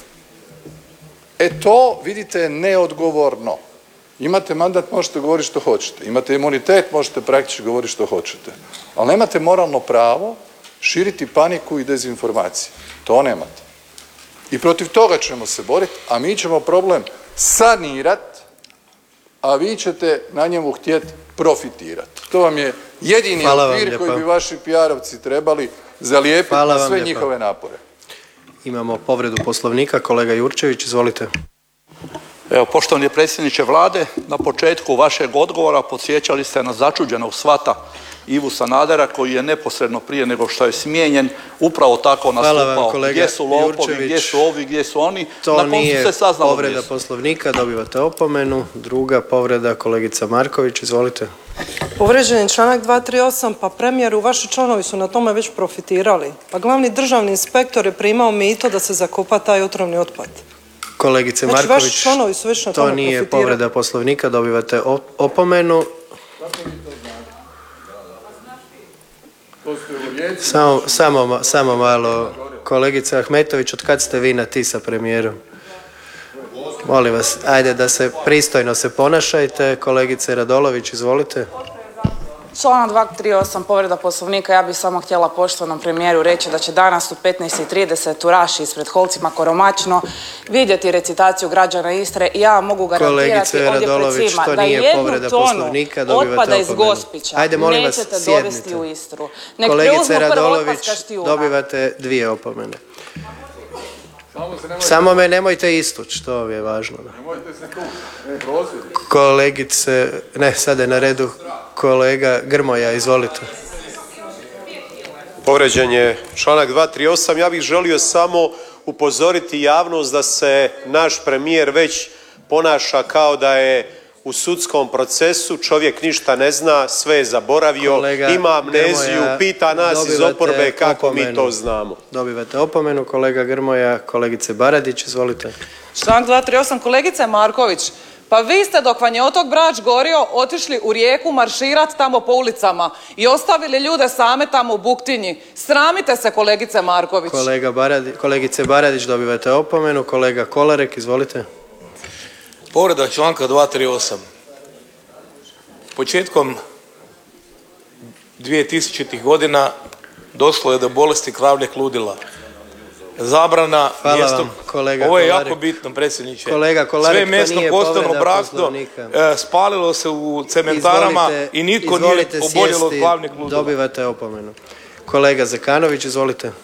To, vidite, je neodgovorno. Imate mandat, možete govoriti što hoćete. Imate imunitet, možete praktički govoriti što hoćete. Ali nemate moralno pravo širiti paniku i dezinformacije. To nemate. I protiv toga ćemo se boriti, a mi ćemo problem sanirati, a vi ćete na njemu htjeti profitirati. To vam je jedini okvir koji bi vaši PR-ovci trebali zalijepiti na sve njihove napore. Imamo povredu Poslovnika, kolega Jurčević, izvolite. Evo, poštovani predsjedniče Vlade, na početku vašeg odgovora podsjećali ste na začuđenog svata Ivu Sanadera koji je neposredno prije nego što je smijenjen upravo tako nastupao. Gdje su lopovi, gdje su ovi, gdje su oni. To nije povreda Poslovnika, dobivate opomenu. Druga povreda, kolegica Marković, izvolite. Povrijeđen je članak 238, pa premijeru, vaši članovi su na tome već profitirali. Pa glavni državni inspektor je primao mito da se zakopa taj otrovni otpad. Kolegice Znači, Marković, vaši članovi su već na tome to nije profitirali. povreda Poslovnika, dobivate opomenu. Samo malo, kolegica Ahmetović, od kad ste vi na ti sa premijerom? Molim vas, ajde da se pristojno se ponašajte. Kolegice Radolović, izvolite. Članak 238, povreda Poslovnika. Ja bih samo htjela poštovanom premijeru reći da će danas u 15:30 u Raši ispred Holcima Koromačno vidjeti recitaciju građana Istre i ja vam mogu garantirati ovdje pred svima da jednu tonu otpada iz Gospića nećete dovesti u Istru. Nek preuzmu prvo otpad s Kaštijuna. Dobivate 2 opomene. Samo me nemojte istući, to je važno. Kolegice, ne, sada je na redu kolega Grmoja, izvolite. Povrijeđen je članak 238. Ja bih želio samo upozoriti javnost da se naš premijer već ponaša kao da je u sudskom procesu, čovjek ništa ne zna, sve je zaboravio, ima amneziju, pita nas iz oporbe kako mi to znamo. Dobivate opomenu, kolega Grmoja. Kolegice Baradić, izvolite. Članak 238, kolegice Marković, pa vi ste dok vam je otok Brač gorio otišli u Rijeku marširat tamo po ulicama i ostavili ljude same tamo u Buktinji. Sramite se, kolegice Marković. Kolegice Baradić, dobivate opomenu. Kolega Kolarek, izvolite. Povreda članka 238. Početkom 2000-ih godina došlo je do bolesti kravljeg ludila. Zabrana Hvala mjesto... vam, kolega Ovo je Kolarek. jako bitno, predsjedniče. Kolega Kolarek, sve to mjesto nije postano povreda brašno, Poslovnika. spalilo se u cementarama i nitko nije oboljelo od glavnih ludila. Dobivate opomenu. Kolega Zekanović, izvolite.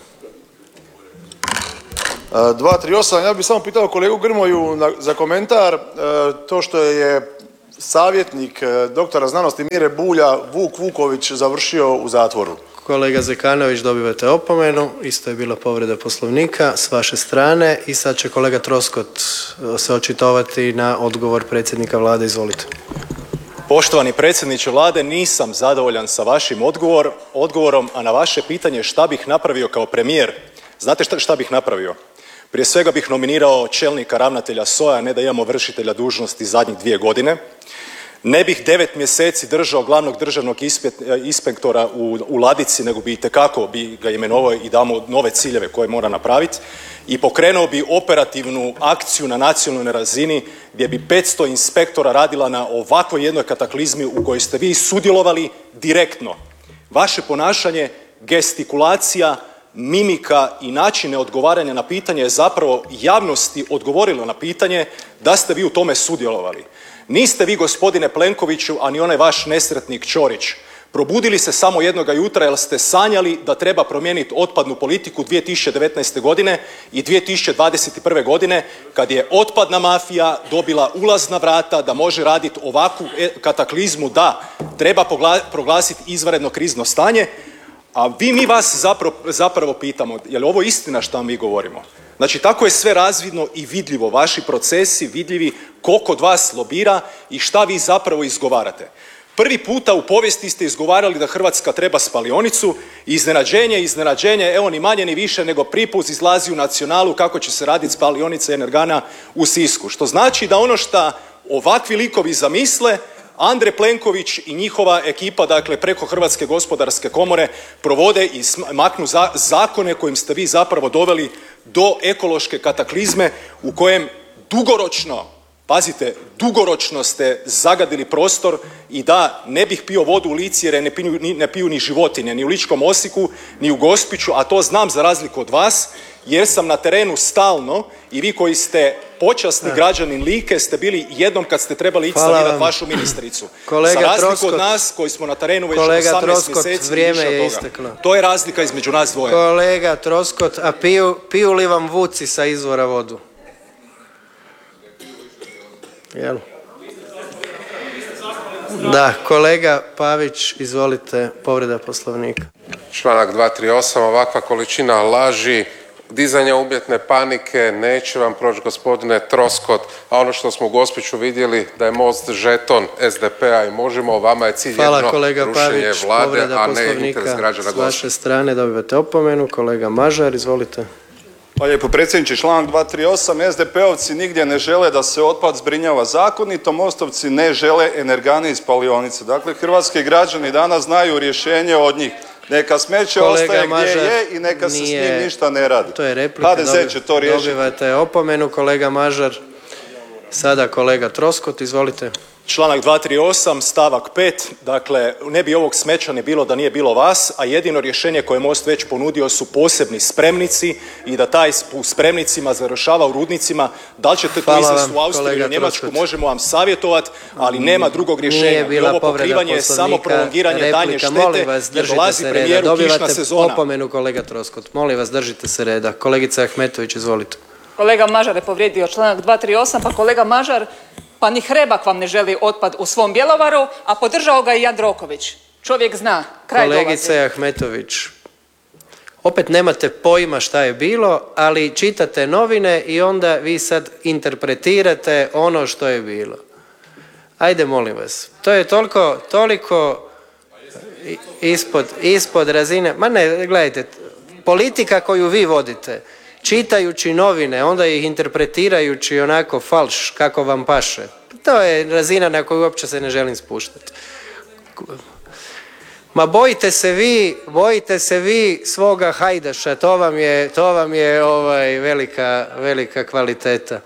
238. Ja bih samo pitao kolegu Grmoju za komentar. To što je savjetnik doktora znanosti Mire Bulja Vuk Vuković završio u zatvoru. Kolega Zekanović, dobivate opomenu. Isto je bila povreda Poslovnika s vaše strane. I sad će kolega Troskot se očitovati na odgovor predsjednika Vlade. Izvolite. Poštovani predsjedniče Vlade, nisam zadovoljan sa vašim odgovorom, a na vaše pitanje šta bih napravio kao premijer. Znate šta bih napravio? Prije svega bih nominirao čelnika ravnatelja SOA, ne da imamo vršitelja dužnosti zadnjih 2 godine. Ne bih 9 mjeseci držao glavnog državnog inspektora u ladici, nego bi itekako bi ga imenovao i dao mu nove ciljeve koje mora napraviti. I pokrenuo bi operativnu akciju na nacionalnoj razini gdje bi 500 inspektora radila na ovakvoj jednoj kataklizmi u kojoj ste vi sudjelovali direktno. Vaše ponašanje, gestikulacija, mimika i načine odgovaranja na pitanje je zapravo javnosti odgovorilo na pitanje da ste vi u tome sudjelovali. Niste vi, gospodine Plenkoviću, a ni onaj vaš nesretnik Ćorić, probudili se samo jednoga jutra jer ste sanjali da treba promijeniti otpadnu politiku 2019. godine i 2021. godine kad je otpadna mafija dobila ulazna vrata da može raditi ovakvu kataklizmu da treba proglasiti izvanredno krizno stanje. A mi vas zapravo pitamo, je li ovo istina što vam mi govorimo? Znači, tako je sve razvidno i vidljivo, vaši procesi vidljivi, koliko od vas lobira i šta vi zapravo izgovarate. Prvi puta u povijesti ste izgovarali da Hrvatska treba spalionicu i iznenađenje, evo ni manje ni više nego prvi put izlazi u Nacionalu kako će se raditi spalionica energana u Sisku. Što znači da ono što ovakvi likovi zamisle, Andrej Plenković i njihova ekipa, dakle preko Hrvatske gospodarske komore, provode i maknu zakone kojim ste vi zapravo doveli do ekološke kataklizme u kojem dugoročno, pazite, dugoročno ste zagadili prostor i da ne bih pio vodu u Lici jer ne piju ni životinje, ni u Ličkom Osijeku, ni u Gospiću, a to znam za razliku od vas, jer sam na terenu stalno i vi koji ste počasni građanin Like ste bili jednom kad ste trebali ići sanirati vašu ministricu. Kolega za razliku Troskot, od nas koji smo na terenu već kolega 18 Troskot, mjeseci vrijeme više je od toga. isteklo. To je razlika između nas dvoje. Kolega Troskot, a piju li vam vuci sa izvora vodu? Jel? Da, kolega Pavić, izvolite, povreda Poslovnika. Članak 238. Ovakva količina laži, dizanja umjetne panike neće vam proći, gospodine Troskot, a ono što smo u Gospiću vidjeli da je Most žeton SDP-a i Možemo, vama je cilj jedno rušenje vlade, a ne interes građana Gospića. S vaše strane dobivate opomenu. Kolega Mažar, izvolite. Hvala lijepo predsjedniče, članak 238. SDP-ovci nigdje ne žele da se otpad zbrinjava zakonito, Mostovci ne žele energane i spalionice. Dakle, hrvatski građani danas znaju rješenje od njih. Neka smeće ostaje gdje je i neka se s njim ništa ne radi. To je replika. HDZ će to riješiti. Dobivate opomenu, kolega Mažar. Sada kolega Troskot, izvolite. Članak 238. stavak 5. Dakle, ne bi ovog smeća ni bilo da nije bilo vas, a jedino rješenje koje je Most već ponudio su posebni spremnici i da taj u spremnicima završava u rudnicima. Da li ćete to izvesti u Austriju ili Njemačku, možemo vam savjetovati, ali nema drugog rješenja. I ovo pokrivanje je samo prolongiranje daljnje štete jer dolazi premijeru kišna sezona. Dobivate opomenu, kolega Troskot. Molim vas, držite se reda. Kolegica Ahmetović, izvolite. Kolega Mažar je povrijedio članak 238, pa kolega Mažar, pa ni Hrebak vam ne želi otpad u svom Bjelovaru, a podržao ga i Jandroković. Čovjek zna, kraj dolazi. Kolegice Ahmetović, opet nemate pojma šta je bilo, ali čitate novine i onda vi sad interpretirate ono što je bilo. Ajde, molim vas. To je toliko ispod razine. Ma ne, gledajte, politika koju vi vodite, čitajući novine, onda ih interpretirajući onako falš kako vam paše. To je razina na koju uopće se ne želim spuštati. Ma bojite se vi svoga Hajdaša, to vam je velika kvaliteta.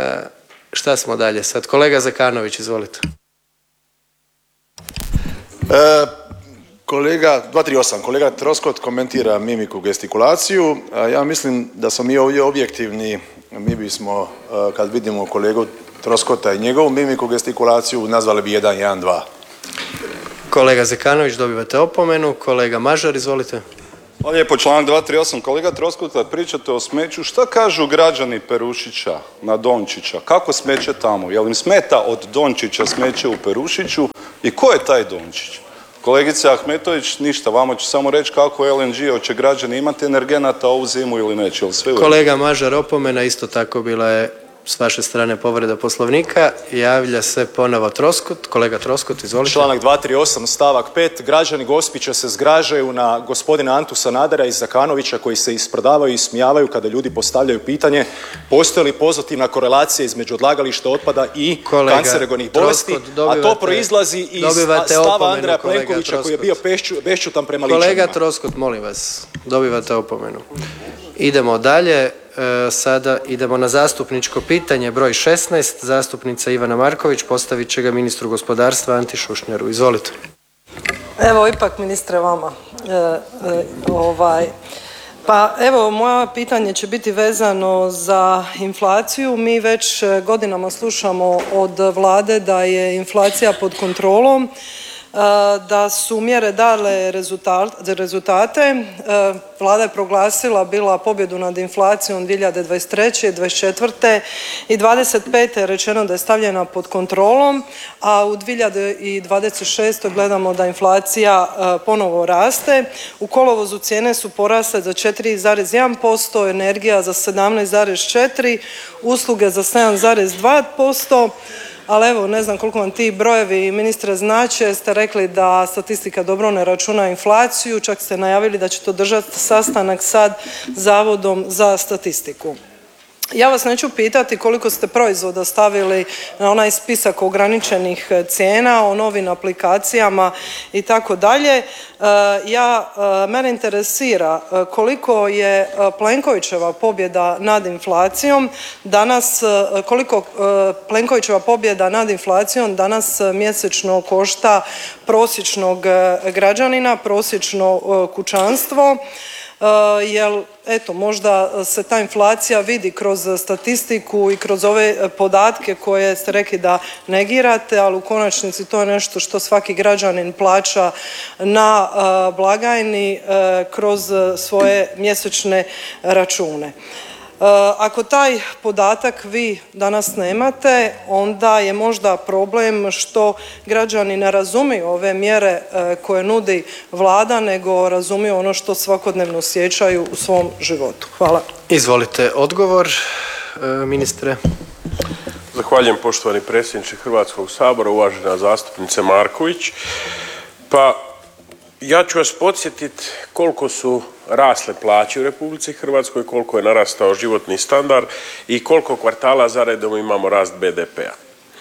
Šta smo dalje sad? Kolega Zekanović, izvolite. Kolega 238. Kolega Troskot komentira mimiku, gestikulaciju. Ja mislim da smo mi ovdje objektivni. Mi bismo kad vidimo kolegu Troskota i njegovu mimiku, gestikulaciju nazvali bi 112. Kolega Zekanović dobivate opomenu. Kolega Mažar, izvolite. Hvala lijepo, članak 238. Kolega Troskot, kad pričate o smeću, šta kažu građani Perušića na Dončića? Kako smeće tamo? Jel im smeta od Dončića smeće u Perušiću? I ko je taj Dončić? Kolegice Ahmetović, ništa, vama ću samo reći kako je LNG, hoće građani imati energenata ovu zimu ili neće, ili sve. Kolega Mažar, opomena, isto tako bila je s vaše strane povreda Poslovnika. Javlja se ponovo Troskot. Kolega Troskot, izvolite. Članak 238. stavak 5. Građani Gospića se zgražaju na gospodina Antu Sanadera i Zakanovića koji se isprodavaju i ismijavaju kada ljudi postavljaju pitanje postoji li pozitivna korelacija između odlagališta otpada i kancerogenih bolesti, a to proizlazi iz stava Andreja Plenkovića koji je bio bešćutan prema ličanima. Kolega Troskot, molim vas, dobivate opomenu. Idemo dalje. Sada idemo na zastupničko pitanje broj 16. Zastupnica Ivana Marković postavit će ga ministru gospodarstva Anti Šušnjaru. Izvolite. Evo ipak ministre vama. Pa evo moje pitanje će biti vezano za inflaciju. Mi već godinama slušamo od vlade da je inflacija pod kontrolom, da su mjere dale rezultate. Vlada je proglasila bila pobjedu nad inflacijom 2023., 2024. i 2025. je rečeno da je stavljena pod kontrolom, a u 2026. gledamo da inflacija ponovo raste. U kolovozu cijene su porasle za 4,1%, energija za 17,4%, usluge za 7,2%. Ali evo, ne znam koliko vam ti brojevi, ministre, znače. Ste rekli da statistika dobro ne računa inflaciju, čak ste najavili da ćete održati sastanak sad Zavodom za statistiku. Ja vas neću pitati koliko ste proizvoda stavili na onaj spisak ograničenih cijena, o novim aplikacijama i tako dalje. Mene interesira koliko je Plenkovićeva pobjeda nad inflacijom danas, koliko Plenkovićeva pobjeda nad inflacijom danas mjesečno košta prosječnog građanina, prosječno kućanstvo. Jel eto možda se ta inflacija vidi kroz statistiku i kroz ove podatke koje ste rekli da negirate, ali u konačnici to je nešto što svaki građanin plaća na blagajni kroz svoje mjesečne račune. Ako taj podatak vi danas nemate, onda je možda problem što građani ne razumiju ove mjere koje nudi Vlada, nego razumiju ono što svakodnevno osjećaju u svom životu. Hvala. Izvolite odgovor, ministre. Zahvaljujem poštovani predsjedniče Hrvatskog sabora, uvažena zastupnice Marković. Pa ja ću vas podsjetiti koliko su rasle plaće u Republici Hrvatskoj, koliko je narastao životni standard i koliko kvartala za redom imamo rast BDP-a.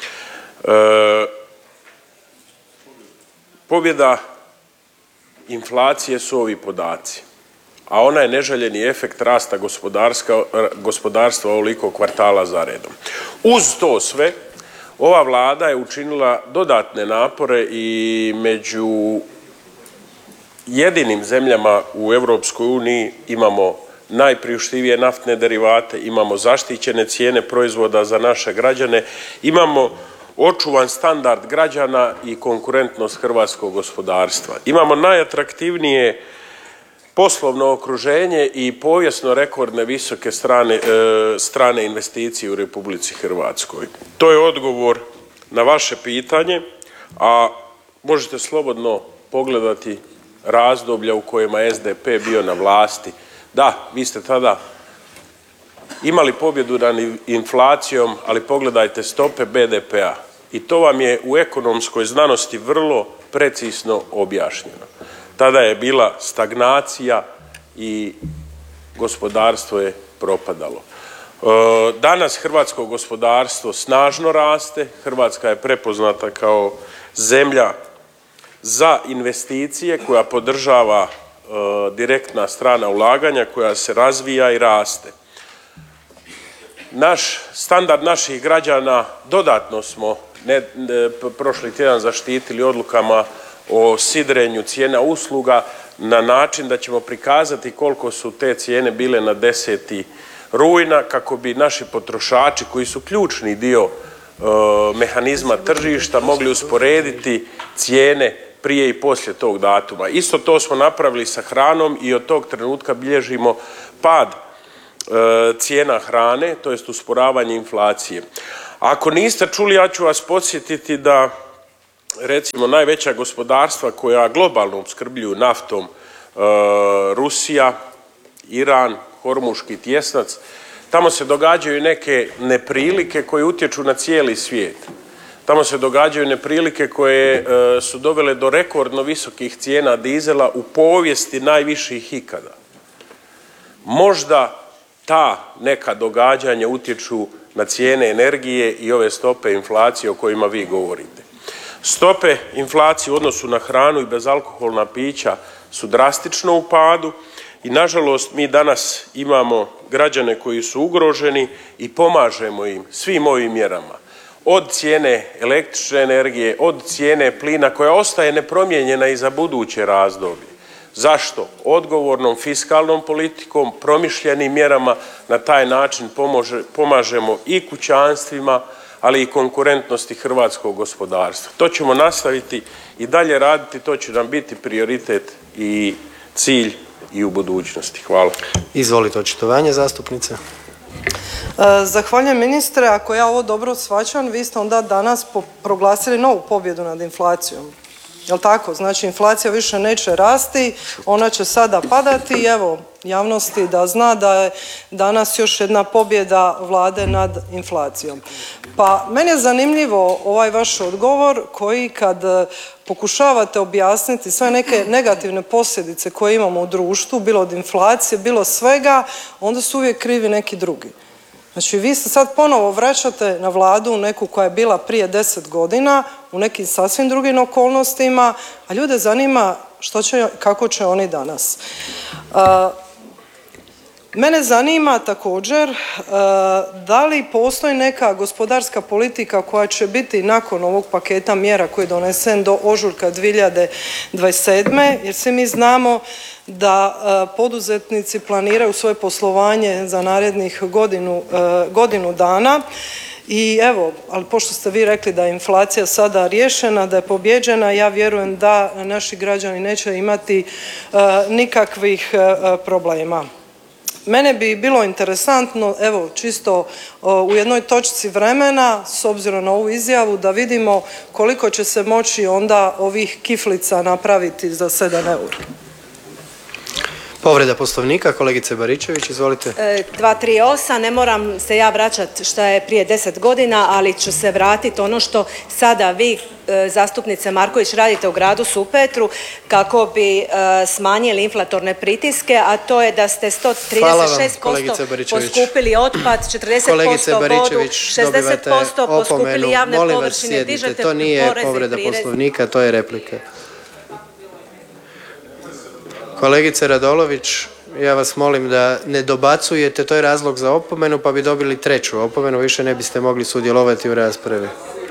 Pobjeda inflacije su ovi podaci, a ona je neželjeni efekt rasta gospodarstva ovoliko kvartala za redom. Uz to sve, ova Vlada je učinila dodatne napore i među jedinim zemljama u Europskoj uniji imamo najpriuštivije naftne derivate, imamo zaštićene cijene proizvoda za naše građane, imamo očuvan standard građana i konkurentnost hrvatskog gospodarstva. Imamo najatraktivnije poslovno okruženje i povijesno rekordne visoke strane investicije u Republici Hrvatskoj. To je odgovor na vaše pitanje, a možete slobodno pogledati razdoblja u kojima je SDP bio na vlasti. Da, vi ste tada imali pobjedu nad inflacijom, ali pogledajte stope BDP-a i to vam je u ekonomskoj znanosti vrlo precizno objašnjeno. Tada je bila stagnacija i gospodarstvo je propadalo. Danas hrvatsko gospodarstvo snažno raste, Hrvatska je prepoznata kao zemlja za investicije koja podržava direktna strana ulaganja, koja se razvija i raste. Standard naših građana dodatno smo prošli tjedan zaštitili odlukama o sidrenju cijena usluga na način da ćemo prikazati koliko su te cijene bile na 10. rujna kako bi naši potrošači koji su ključni dio mehanizma tržišta mogli usporediti cijene prije i poslije tog datuma. Isto to smo napravili sa hranom i od tog trenutka bilježimo pad cijena hrane, to jest usporavanje inflacije. Ako niste čuli, ja ću vas podsjetiti da recimo najveća gospodarstva koja globalno opskrbljuju naftom, Rusija, Iran, Hormuški tjesnac, tamo se događaju neke neprilike koje utječu na cijeli svijet. Tamo se događaju neprilike koje su dovele do rekordno visokih cijena dizela u povijesti najviših ikada. Možda ta neka događanja utječu na cijene energije i ove stope inflacije o kojima vi govorite. Stope inflacije u odnosu na hranu i bezalkoholna pića su drastično u padu i nažalost mi danas imamo građane koji su ugroženi i pomažemo im svim ovim mjerama. Od cijene električne energije, od cijene plina koja ostaje nepromijenjena i za buduće razdoblje. Zašto? Odgovornom fiskalnom politikom, promišljenim mjerama, na taj način pomažemo i kućanstvima, ali i konkurentnosti hrvatskog gospodarstva. To ćemo nastaviti i dalje raditi, to će nam biti prioritet i cilj i u budućnosti. Hvala. Izvolite očitovanje zastupnice. Zahvaljujem ministre, ako ja ovo dobro shvaćam, vi ste onda danas proglasili novu pobjedu nad inflacijom. Jel tako? Znači inflacija više neće rasti, ona će sada padati i evo javnosti da zna da je danas još jedna pobjeda Vlade nad inflacijom. Pa meni je zanimljivo ovaj vaš odgovor koji kad pokušavate objasniti sve neke negativne posljedice koje imamo u društvu, bilo od inflacije, bilo svega, onda su uvijek krivi neki drugi. Znači vi se sad ponovo vraćate na Vladu neku koja je bila prije 10 godina u nekim sasvim drugim okolnostima, a ljude zanima kako će oni danas. Mene zanima također da li postoji neka gospodarska politika koja će biti nakon ovog paketa mjera koji je donesen do ožujka 2027. jer svi mi znamo da poduzetnici planiraju svoje poslovanje za narednih godinu dana. I evo, ali pošto ste vi rekli da je inflacija sada riješena, da je pobijeđena, ja vjerujem da naši građani neće imati nikakvih problema. Mene bi bilo interesantno, evo čisto u jednoj točci vremena, s obzirom na ovu izjavu, da vidimo koliko će se moći onda ovih kiflica napraviti za 7 eura. Povreda Poslovnika, kolegice Baričević, izvolite. 238, ne moram se ja vraćati šta je prije 10 godina, ali ću se vratiti ono što sada vi, zastupnice Marković, radite u gradu Supetru kako bi smanjili inflatorne pritiske, a to je da ste 136% poskupili otpad, 40% vodu, 60% poskupili javne površine, dižete poreze i prireze. To nije povreda Poslovnika, to je replika. Kolegice Radolović, ja vas molim da ne dobacujete, to je razlog za opomenu, pa bi dobili 3. opomenu, više ne biste mogli sudjelovati u raspravi.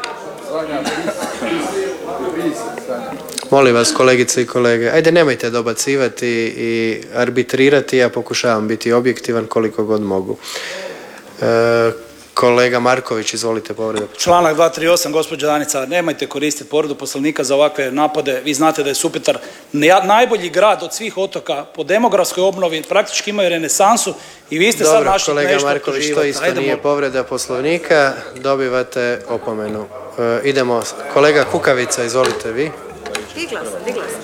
Molim vas, kolegice i kolege, ajde nemojte dobacivati i arbitrirati, ja pokušavam biti objektivan koliko god mogu. Kolega Marković, izvolite, povreda. Članak 238, gospođa Danica, nemojte koristiti povredu Poslovnika za ovakve napade. Vi znate da je Supetar najbolji grad od svih otoka po demografskoj obnovi, praktički imaju renesansu i vi ste sad našli nešto kolega Marković, to isto nije povreda Poslovnika, dobivate opomenu. Idemo, kolega Kukavica, izvolite vi. Digla sam.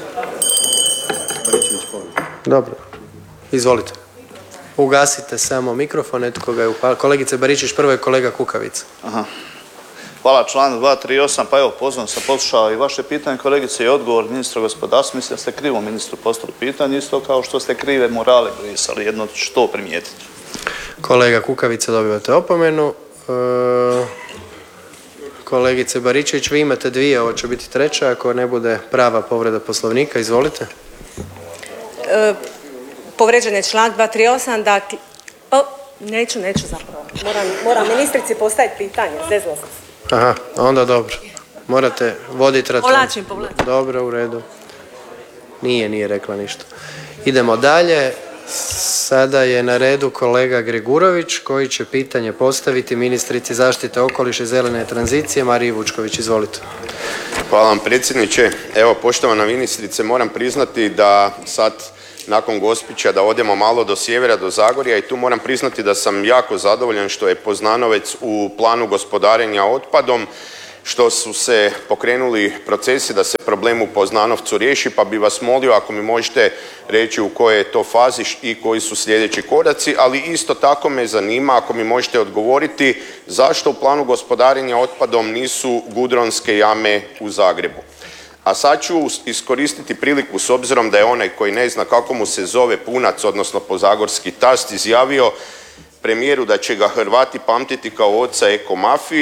Dobro, izvolite. Ugasite samo mikrofon, netko ga je upalio. Kolegice Baričić, prvo je kolega Kukavica. Aha. Hvala, članak 238, pa evo, pozorno sam poslušao i vaše pitanje, kolegice, i odgovor ministra gospodarstva. Mislim da ste krivo ministru postavili pitanje, isto kao što ste krive morale brisali, jedno što primijetiti. Kolega Kukavica, dobivate opomenu. Kolegice Baričević, vi imate 2, ovo će biti 3, ako ne bude prava povreda Poslovnika, izvolite. Povrijeđen je članak 238, dakle, neću zapravo. Moram ministrici postaviti pitanje, zezla sam se. Aha, onda dobro. morate voditi računa. Povlačim. Dobro, u redu. Nije rekla ništa. Idemo dalje. Sada je na redu kolega Gregurović koji će pitanje postaviti ministrici zaštite okoliša i zelene tranzicije Mariji Vučković. Izvolite. Hvala vam predsjedniče. Evo, poštovana ministrice, moram priznati da sad nakon Gospića da odemo malo do sjevera, do Zagorja i tu moram priznati da sam jako zadovoljan što je Poznanovec u planu gospodarenja otpadom, što su se pokrenuli procesi da se problem u Poznanovcu riješi, pa bi vas molio ako mi možete reći u kojoj je to fazi i koji su sljedeći koraci, ali isto tako me zanima ako mi možete odgovoriti zašto u planu gospodarenja otpadom nisu gudronske jame u Zagrebu. A sad ću iskoristiti priliku s obzirom da je onaj koji ne zna kako mu se zove Punac, odnosno pozagorski tast, izjavio premijeru da će ga Hrvati pamtiti kao oca ekomafije.